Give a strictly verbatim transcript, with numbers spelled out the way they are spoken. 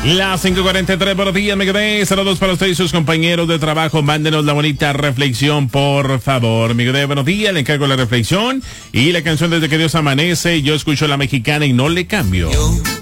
Las cinco cuarenta y tres, buenos días, me quedé. Saludos para ustedes y sus compañeros de trabajo. Mándenos la bonita reflexión, por favor. Me quedé, buenos días, le encargo la reflexión y la canción Desde que Dios amanece. Yo escucho La Mexicana y no le cambio.